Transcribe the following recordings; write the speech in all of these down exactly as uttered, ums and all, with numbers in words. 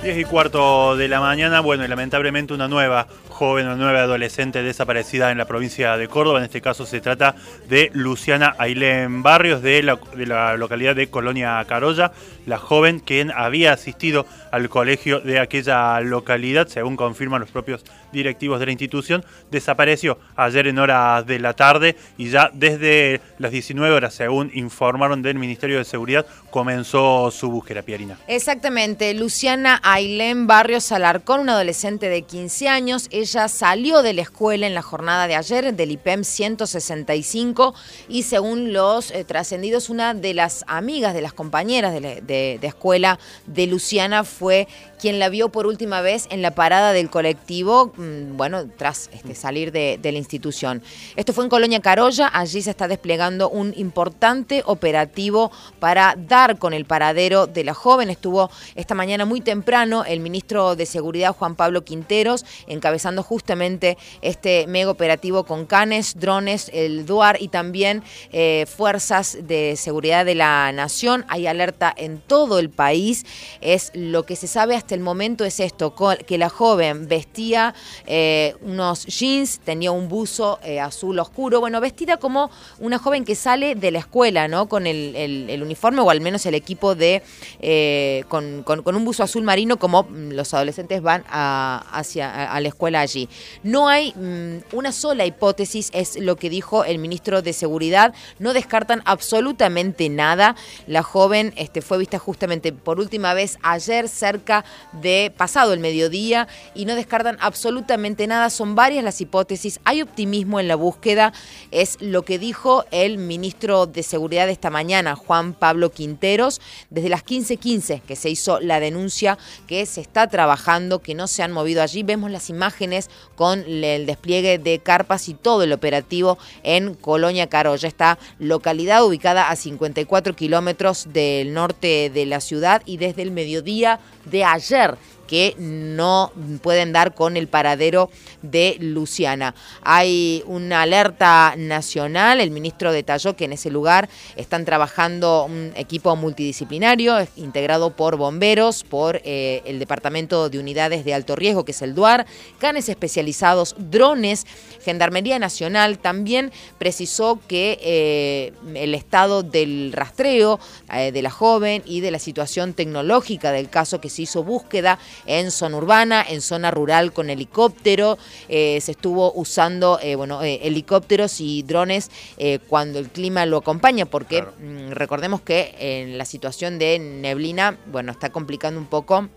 diez y cuarto de la mañana, bueno, y lamentablemente una nueva joven, una nueva adolescente desaparecida en la provincia de Córdoba. En este caso se trata de Luciana Ailén Barrios, de la, de la localidad de Colonia Carolla. La joven, quien había asistido al colegio de aquella localidad, según confirman los propios directivos de la institución, desapareció ayer en horas de la tarde y ya desde las diecinueve horas, según informaron del Ministerio de Seguridad, comenzó su búsqueda, Pierina. Exactamente, Luciana Ailén Barrios Alarcón, una adolescente de quince años, ella salió de la escuela en la jornada de ayer del I P E M ciento sesenta y cinco y según los eh, trascendidos, una de las amigas, de las compañeras de, de, de escuela de Luciana fue quien la vio por última vez en la parada del colectivo, bueno, tras este, salir de, de la institución. Esto fue en Colonia Carolla, allí se está desplegando un importante operativo para dar con el paradero de la joven. Estuvo esta mañana muy temprano el ministro de Seguridad, Juan Pablo Quinteros, encabezando justamente este mega operativo con canes, drones, el DUAR y también eh, fuerzas de seguridad de la nación. Hay alerta en todo el país. Es lo que se sabe hasta el momento es esto, que la joven vestía eh, unos jeans, tenía un buzo eh, azul oscuro, bueno, vestida como una joven que sale de la escuela, ¿no? Con el, el, el uniforme o al menos el equipo de, eh, con, con, con un buzo azul marino como los adolescentes van a, hacia, a, a la escuela allí. No hay mmm, una sola hipótesis, es lo que dijo el ministro de Seguridad, no descartan absolutamente nada. La joven este, fue vista justamente por última vez ayer cerca de pasado el mediodía y no descartan absolutamente nada. Son varias las hipótesis, hay optimismo en la búsqueda, es lo que dijo el ministro de Seguridad esta mañana, Juan Pablo Quinteros, desde las quince quince que se hizo la denuncia, que se está trabajando, que no se han movido allí. Vemos las imágenes con el despliegue de carpas y todo el operativo en Colonia Carolla, esta localidad ubicada a cincuenta y cuatro kilómetros del norte de la ciudad, y desde el mediodía de ayer que no pueden dar con el paradero de Luciana. Hay una alerta nacional, el ministro detalló que en ese lugar están trabajando un equipo multidisciplinario integrado por bomberos, por eh, el Departamento de Unidades de Alto Riesgo, que es el DUAR, canes especializados, drones, Gendarmería Nacional. También precisó que eh, el estado del rastreo eh, de la joven y de la situación tecnológica del caso, que se hizo búsqueda en zona urbana, en zona rural con helicóptero, eh, se estuvo usando eh, bueno, eh, helicópteros y drones eh, cuando el clima lo acompaña, porque claro. mmm, recordemos que en la situación de neblina, bueno, está complicando un poco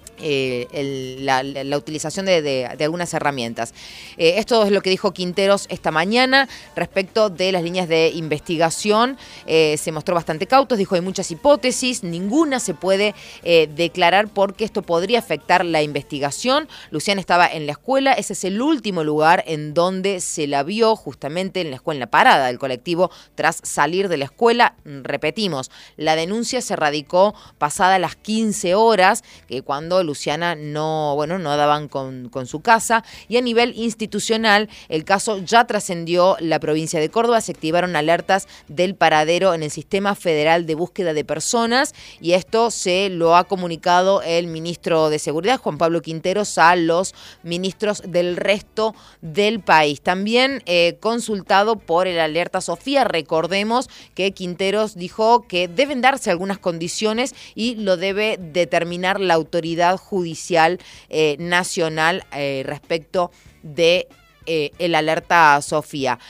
Eh, el, la, la utilización de, de, de algunas herramientas. Eh, esto es lo que dijo Quinteros esta mañana respecto de las líneas de investigación. Eh, se mostró bastante cautos, dijo hay muchas hipótesis, ninguna se puede eh, declarar porque esto podría afectar la investigación. Luciana estaba en la escuela, ese es el último lugar en donde se la vio, justamente en la escuela, en la parada del colectivo tras salir de la escuela. Repetimos, la denuncia se radicó pasada las quince horas, que cuando Luciana no, bueno, no daban con, con su casa, y a nivel institucional el caso ya trascendió la provincia de Córdoba, se activaron alertas del paradero en el Sistema Federal de Búsqueda de Personas, y esto se lo ha comunicado el ministro de Seguridad, Juan Pablo Quinteros, a los ministros del resto del país. También eh, consultado por el Alerta Sofía, recordemos que Quinteros dijo que deben darse algunas condiciones y lo debe determinar la autoridad judicial eh, nacional eh, respecto de eh, el Alerta Sofía.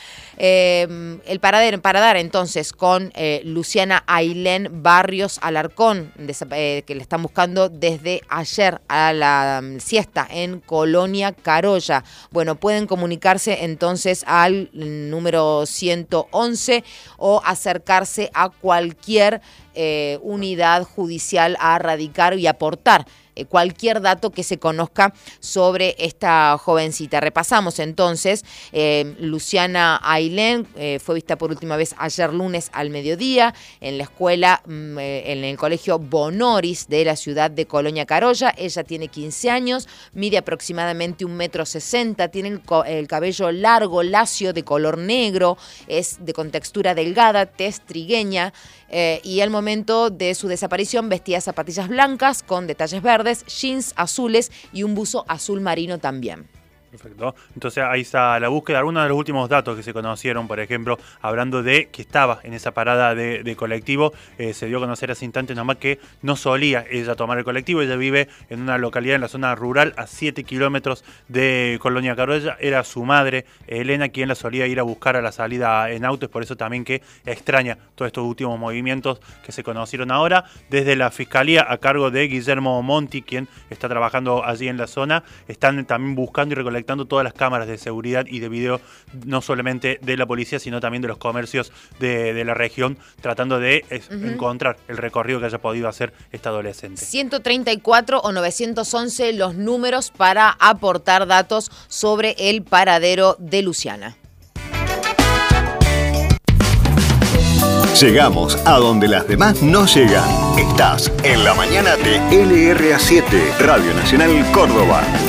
Eh, el paradero, paradar entonces con eh, Luciana Ailén Barrios Alarcón, de, eh, que le están buscando desde ayer a la um, siesta en Colonia Carolla. Bueno, pueden comunicarse entonces al número ciento once o acercarse a cualquier eh, unidad judicial a radicar y aportar cualquier dato que se conozca sobre esta jovencita. Repasamos entonces, eh, Luciana Ailén eh, fue vista por última vez ayer lunes al mediodía en la escuela, eh, en el colegio Bonoris de la ciudad de Colonia Carolla. Ella tiene quince años, mide aproximadamente un metro sesenta, tiene el, el cabello largo, lacio, de color negro, es de contextura delgada, tez trigueña, eh, y al momento de su desaparición vestía zapatillas blancas con detalles verdes, jeans azules y un buzo azul marino también. Perfecto. Entonces ahí está la búsqueda. Algunos de los últimos datos que se conocieron, por ejemplo, hablando de que estaba en esa parada de, de colectivo, eh, se dio a conocer hace instantes nomás que no solía ella tomar el colectivo. Ella vive en una localidad en la zona rural a siete kilómetros de Colonia Carolla. Era su madre, Elena, quien la solía ir a buscar a la salida en auto. Es por eso también que extraña todos estos últimos movimientos que se conocieron ahora. Desde la Fiscalía, a cargo de Guillermo Monti, quien está trabajando allí en la zona, están también buscando y recolectando todas las cámaras de seguridad y de video, no solamente de la policía, sino también de los comercios de, de la región, tratando de es, uh-huh. encontrar el recorrido que haya podido hacer esta adolescente. ciento treinta y cuatro o novecientos once los números para aportar datos sobre el paradero de Luciana. Llegamos a donde las demás no llegan. Estás en la mañana de L R A siete, Radio Nacional Córdoba.